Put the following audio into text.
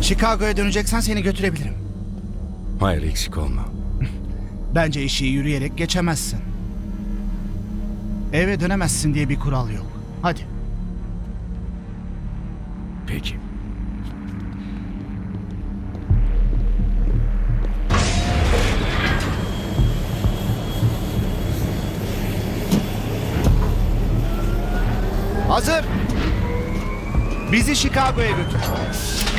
Chicago'ya döneceksen seni götürebilirim. Hayır, eksik olma. Bence işi yürüyerek geçemezsin. Eve dönemezsin diye bir kural yok. Hadi. Peki. Hazır. Bizi Chicago'ya götür.